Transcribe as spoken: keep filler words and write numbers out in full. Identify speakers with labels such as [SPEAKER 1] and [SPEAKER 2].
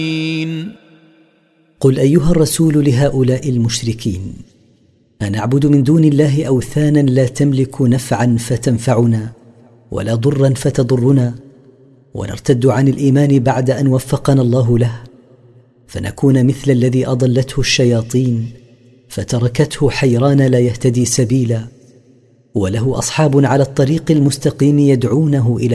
[SPEAKER 1] قل أيها الرسول لهؤلاء المشركين: أنعبد من دون الله أوثانا لا تملك نفعا فتنفعنا ولا ضرا فتضرنا، ونرتد عن الإيمان بعد أن وفقنا الله له، فنكون مثل الذي أضلته الشياطين فتركته حيران لا يهتدي سبيلا، وله أصحاب على الطريق المستقيم يدعونه إلى